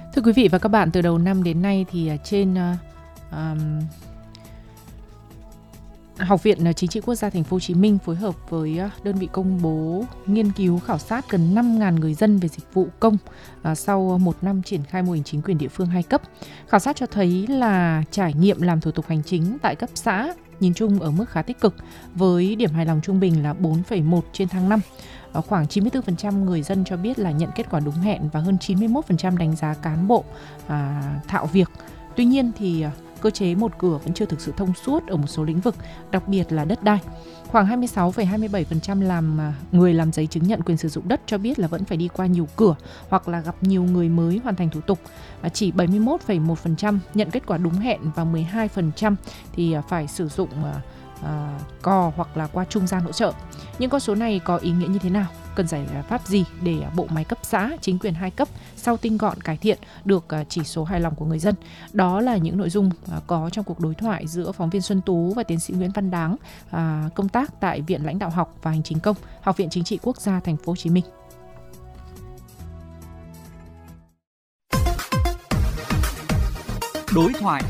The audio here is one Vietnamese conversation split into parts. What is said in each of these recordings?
Thưa quý vị và các bạn, từ đầu năm đến nay thì trên Học viện Chính trị Quốc gia Thành phố Hồ Chí Minh phối hợp với đơn vị công bố nghiên cứu khảo sát gần 5.000 người dân về dịch vụ công sau một năm triển khai mô hình chính quyền địa phương 2 cấp. Khảo sát cho thấy là trải nghiệm làm thủ tục hành chính tại cấp xã nhìn chung ở mức khá tích cực, với điểm hài lòng trung bình là 4,1 trên thang 5. Khoảng 94% người dân cho biết là nhận kết quả đúng hẹn và hơn 91% đánh giá cán bộ thạo việc. Tuy nhiên thì cơ chế một cửa vẫn chưa thực sự thông suốt ở một số lĩnh vực, đặc biệt là đất đai. Khoảng 26,27% người làm giấy chứng nhận quyền sử dụng đất cho biết là vẫn phải đi qua nhiều cửa hoặc là gặp nhiều người mới hoàn thành thủ tục. Chỉ 71,1% nhận kết quả đúng hẹn và 12% thì phải sử dụng cò hoặc là qua trung gian hỗ trợ. Những con số này có ý nghĩa như thế nào? Cần giải pháp gì để bộ máy cấp xã, chính quyền 2 cấp sau tinh gọn cải thiện được chỉ số hài lòng của người dân? Đó là những nội dung có trong cuộc đối thoại giữa phóng viên Xuân Tú và tiến sĩ Nguyễn Văn Đáng, công tác tại Viện Lãnh đạo học và Hành chính công, Học viện Chính trị Quốc gia Thành phố Hồ Chí Minh. Đối thoại.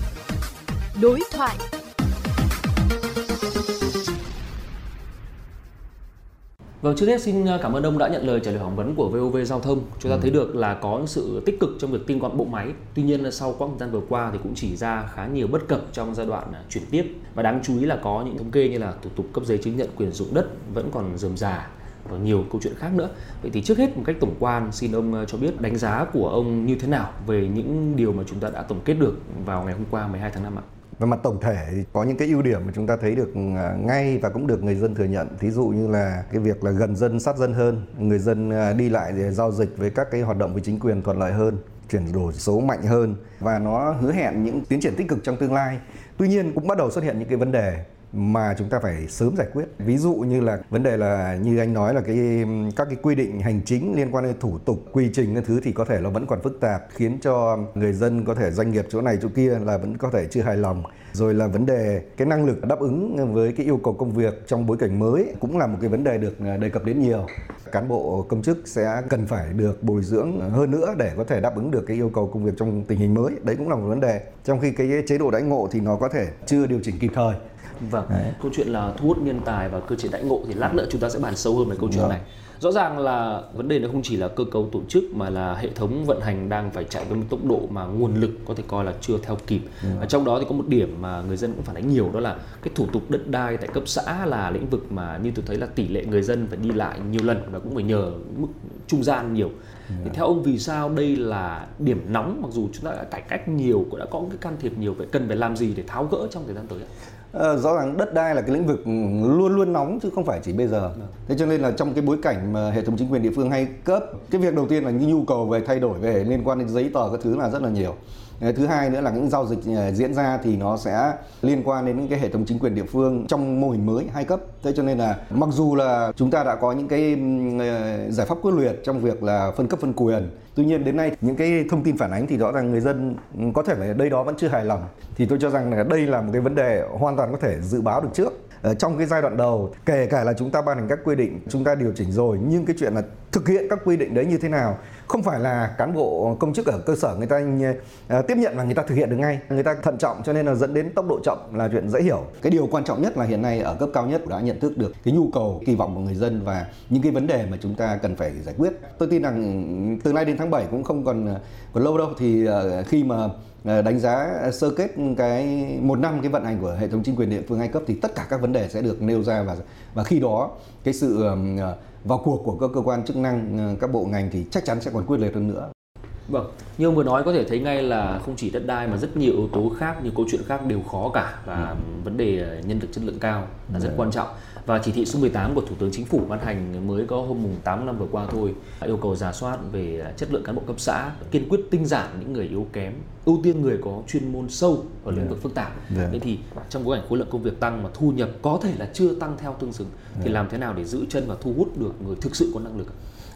Vâng, trước hết xin cảm ơn ông đã nhận lời trả lời phỏng vấn của VOV Giao thông. Chúng ta thấy được là có sự tích cực trong việc tinh gọn bộ máy. Tuy nhiên là sau quãng thời gian vừa qua thì cũng chỉ ra khá nhiều bất cập trong giai đoạn chuyển tiếp. Và đáng chú ý là có những thống kê như là thủ tục cấp giấy chứng nhận quyền sử dụng đất vẫn còn rườm rà và nhiều câu chuyện khác nữa. Vậy thì trước hết một cách tổng quan, xin ông cho biết đánh giá của ông như thế nào về những điều mà chúng ta đã tổng kết được vào ngày hôm qua 12 tháng 5 ạ? Về mặt tổng thể thì có những cái ưu điểm mà chúng ta thấy được ngay và cũng được người dân thừa nhận. Thí dụ như là cái việc là gần dân sát dân hơn, người dân đi lại để giao dịch với các cái hoạt động với chính quyền thuận lợi hơn, chuyển đổi số mạnh hơn và nó hứa hẹn những tiến triển tích cực trong tương lai. Tuy nhiên cũng bắt đầu xuất hiện những cái vấn đề mà chúng ta phải sớm giải quyết. Ví dụ như là vấn đề là như anh nói là các cái quy định hành chính liên quan đến thủ tục, quy trình các thứ thì có thể nó vẫn còn phức tạp, khiến cho người dân có thể doanh nghiệp chỗ này chỗ kia là vẫn có thể chưa hài lòng. Rồi là vấn đề cái năng lực đáp ứng với cái yêu cầu công việc trong bối cảnh mới cũng là một cái vấn đề được đề cập đến nhiều. Cán bộ công chức sẽ cần phải được bồi dưỡng hơn nữa để có thể đáp ứng được cái yêu cầu công việc trong tình hình mới. Đấy cũng là một vấn đề. Trong khi cái chế độ đãi ngộ thì nó có thể chưa điều chỉnh kịp thời. Vâng, câu chuyện là thu hút nhân tài và cơ chế đãi ngộ thì lát nữa chúng ta sẽ bàn sâu hơn về câu chuyện này. Rõ ràng là vấn đề nó không chỉ là cơ cấu tổ chức mà là hệ thống vận hành đang phải chạy với một tốc độ mà nguồn lực có thể coi là chưa theo kịp. Trong đó thì có một điểm mà người dân cũng phản ánh nhiều, đó là cái thủ tục đất đai tại cấp xã là lĩnh vực mà như tôi thấy là tỷ lệ người dân phải đi lại nhiều lần và cũng phải nhờ mức trung gian nhiều. Thì theo ông vì sao đây là điểm nóng, mặc dù chúng ta đã cải cách nhiều, cũng đã có cái can thiệp nhiều, vậy cần phải làm gì để tháo gỡ trong thời gian tới? Rõ ràng đất đai là cái lĩnh vực luôn luôn nóng chứ không phải chỉ bây giờ. Thế cho nên là trong cái bối cảnh mà hệ thống chính quyền địa phương 2 cấp, cái việc đầu tiên là nhu cầu về thay đổi về liên quan đến giấy tờ các thứ là rất là nhiều. Thứ hai nữa là những giao dịch diễn ra thì nó sẽ liên quan đến cái hệ thống chính quyền địa phương trong mô hình mới 2 cấp. Thế cho nên là mặc dù là chúng ta đã có những cái giải pháp quyết liệt trong việc là phân cấp phân quyền, tuy nhiên đến nay những cái thông tin phản ánh thì rõ ràng người dân có thể là đây đó vẫn chưa hài lòng. Thì tôi cho rằng là đây là một cái vấn đề hoàn toàn có thể dự báo được trước. Trong cái giai đoạn đầu, kể cả là chúng ta ban hành các quy định, chúng ta điều chỉnh rồi, nhưng cái chuyện là thực hiện các quy định đấy như thế nào không phải là cán bộ công chức ở cơ sở người ta tiếp nhận và người ta thực hiện được ngay, người ta thận trọng cho nên là dẫn đến tốc độ chậm là chuyện dễ hiểu. Cái điều quan trọng nhất là hiện nay ở cấp cao nhất đã nhận thức được cái nhu cầu, kỳ vọng của người dân và những cái vấn đề mà chúng ta cần phải giải quyết. Tôi tin rằng từ nay đến tháng 7 cũng không còn lâu đâu, thì khi mà đánh giá sơ kết cái một năm cái vận hành của hệ thống chính quyền địa phương 2 cấp thì tất cả các vấn đề sẽ được nêu ra và khi đó cái sự vào cuộc của các cơ quan chức năng, các bộ ngành thì chắc chắn sẽ còn quyết liệt hơn nữa. Vâng, như ông vừa nói có thể thấy ngay là không chỉ đất đai mà rất nhiều yếu tố khác, nhiều câu chuyện khác đều khó cả, và vấn đề nhân lực chất lượng cao là rất quan trọng. Và chỉ thị số 18 của Thủ tướng Chính phủ ban hành mới có hôm 8 tháng 5 vừa qua thôi, yêu cầu rà soát về chất lượng cán bộ cấp xã, kiên quyết tinh giản những người yếu kém, ưu tiên người có chuyên môn sâu ở lĩnh vực phức tạp. Thế thì trong bối cảnh khối lượng công việc tăng mà thu nhập có thể là chưa tăng theo tương xứng, thì làm thế nào để giữ chân và thu hút được người thực sự có năng lực?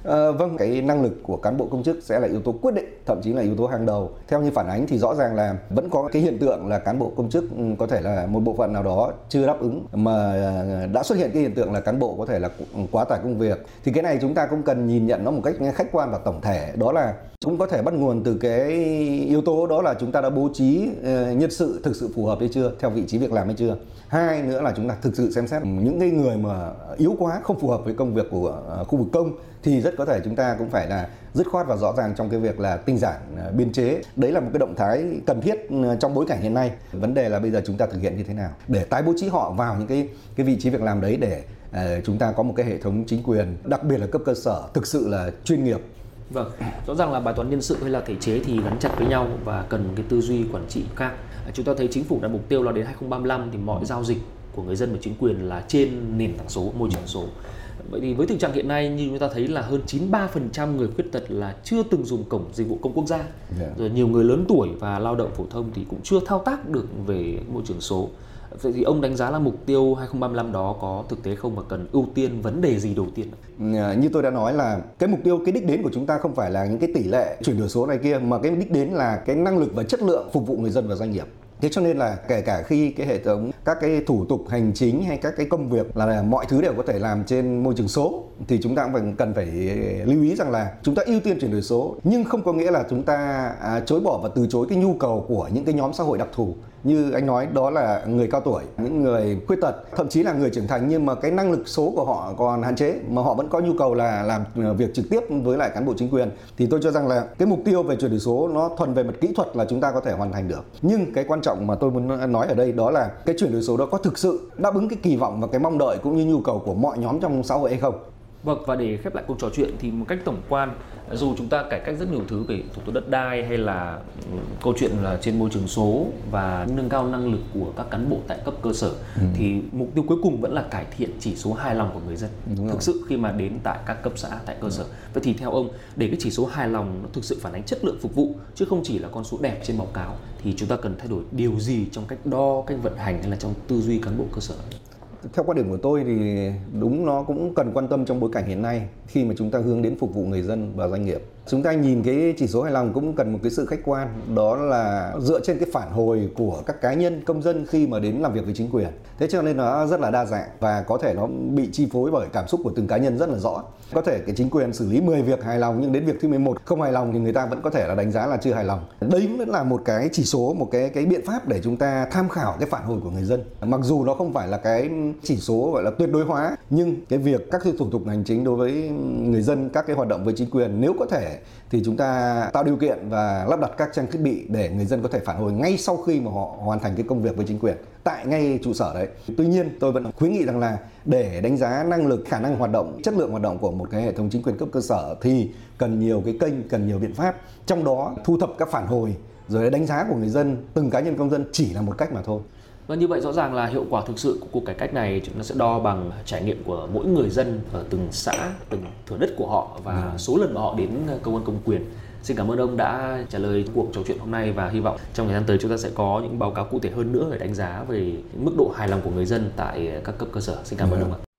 Vâng, cái năng lực của cán bộ công chức sẽ là yếu tố quyết định, thậm chí là yếu tố hàng đầu. Theo như phản ánh thì rõ ràng là vẫn có cái hiện tượng là cán bộ công chức có thể là một bộ phận nào đó chưa đáp ứng, mà đã xuất hiện cái hiện tượng là cán bộ có thể là quá tải công việc. Thì cái này chúng ta cũng cần nhìn nhận nó một cách khách quan và tổng thể, đó là cũng có thể bắt nguồn từ cái yếu tố đó là chúng ta đã bố trí nhân sự thực sự phù hợp hay chưa, theo vị trí việc làm hay chưa. Hai nữa là chúng ta thực sự xem xét những cái người mà yếu quá, không phù hợp với công việc của khu vực công thì rất có thể chúng ta cũng phải là dứt khoát và rõ ràng trong cái việc là tinh giản biên chế. Đấy là một cái động thái cần thiết trong bối cảnh hiện nay. Vấn đề là bây giờ chúng ta thực hiện như thế nào để tái bố trí họ vào những cái vị trí việc làm đấy, để chúng ta có một cái hệ thống chính quyền, đặc biệt là cấp cơ sở, thực sự là chuyên nghiệp. Vâng, rõ ràng là bài toán nhân sự hay là thể chế thì gắn chặt với nhau và cần cái tư duy quản trị khác. Chúng ta thấy chính phủ đặt mục tiêu là đến 2035 thì mọi giao dịch của người dân và chính quyền là trên nền tảng số, môi trường số. Vậy thì với thực trạng hiện nay như chúng ta thấy là hơn 93% người khuyết tật là chưa từng dùng cổng dịch vụ công quốc gia. Rồi nhiều người lớn tuổi và lao động phổ thông thì cũng chưa thao tác được về môi trường số. Vậy thì ông đánh giá là mục tiêu 2035 đó có thực tế không và cần ưu tiên vấn đề gì đầu tiên? Như tôi đã nói là cái mục tiêu, cái đích đến của chúng ta không phải là những cái tỷ lệ chuyển đổi số này kia, mà cái đích đến là cái năng lực và chất lượng phục vụ người dân và doanh nghiệp. Thế cho nên là kể cả khi cái hệ thống, các cái thủ tục hành chính hay các cái công việc là mọi thứ đều có thể làm trên môi trường số, thì chúng ta cũng cần phải lưu ý rằng là chúng ta ưu tiên chuyển đổi số, nhưng không có nghĩa là chúng ta chối bỏ và từ chối cái nhu cầu của những cái nhóm xã hội đặc thù. Như anh nói, đó là người cao tuổi, những người khuyết tật, thậm chí là người trưởng thành nhưng mà cái năng lực số của họ còn hạn chế, mà họ vẫn có nhu cầu là làm việc trực tiếp với lại cán bộ chính quyền. Thì tôi cho rằng là cái mục tiêu về chuyển đổi số nó thuần về mặt kỹ thuật là chúng ta có thể hoàn thành được. Nhưng cái quan trọng mà tôi muốn nói ở đây đó là cái chuyển đổi số đó có thực sự đáp ứng cái kỳ vọng và cái mong đợi cũng như nhu cầu của mọi nhóm trong xã hội hay không. Vâng, và để khép lại cuộc trò chuyện thì một cách tổng quan, dù chúng ta cải cách rất nhiều thứ về thủ tục đất đai hay là câu chuyện là trên môi trường số và nâng cao năng lực của các cán bộ tại cấp cơ sở, thì mục tiêu cuối cùng vẫn là cải thiện chỉ số hài lòng của người dân thực sự khi mà đến tại các cấp xã, tại cơ sở. Vậy thì theo ông, để cái chỉ số hài lòng nó thực sự phản ánh chất lượng phục vụ chứ không chỉ là con số đẹp trên báo cáo, thì chúng ta cần thay đổi điều gì trong cách đo, cách vận hành hay là trong tư duy cán bộ cơ sở? Theo quan điểm của tôi thì đúng, nó cũng cần quan tâm trong bối cảnh hiện nay khi mà chúng ta hướng đến phục vụ người dân và doanh nghiệp. Chúng ta nhìn cái chỉ số hài lòng cũng cần một cái sự khách quan, đó là dựa trên cái phản hồi của các cá nhân, công dân khi mà đến làm việc với chính quyền. Thế cho nên nó rất là đa dạng và có thể nó bị chi phối bởi cảm xúc của từng cá nhân rất là rõ. Có thể cái chính quyền xử lý 10 việc hài lòng nhưng đến việc thứ 11 không hài lòng thì người ta vẫn có thể là đánh giá là chưa hài lòng. Đấy vẫn là một cái chỉ số, một cái biện pháp để chúng ta tham khảo cái phản hồi của người dân. Mặc dù nó không phải là cái chỉ số gọi là tuyệt đối hóa, nhưng cái việc các thủ tục hành chính đối với người dân, các cái hoạt động với chính quyền nếu có thể thì chúng ta tạo điều kiện và lắp đặt các trang thiết bị để người dân có thể phản hồi ngay sau khi mà họ hoàn thành cái công việc với chính quyền tại ngay trụ sở đấy. Tuy nhiên tôi vẫn khuyến nghị rằng là để đánh giá năng lực, khả năng hoạt động, chất lượng hoạt động của một cái hệ thống chính quyền cấp cơ sở thì cần nhiều cái kênh, cần nhiều biện pháp, trong đó thu thập các phản hồi rồi đánh giá của người dân, từng cá nhân công dân chỉ là một cách mà thôi. Và như vậy rõ ràng là hiệu quả thực sự của cuộc cải cách này chúng ta sẽ đo bằng trải nghiệm của mỗi người dân ở từng xã, từng thửa đất của họ và số lần mà họ đến cơ quan công quyền. Xin cảm ơn ông đã trả lời cuộc trò chuyện hôm nay và hy vọng trong thời gian tới chúng ta sẽ có những báo cáo cụ thể hơn nữa để đánh giá về mức độ hài lòng của người dân tại các cấp cơ sở. Xin cảm ơn ông ạ.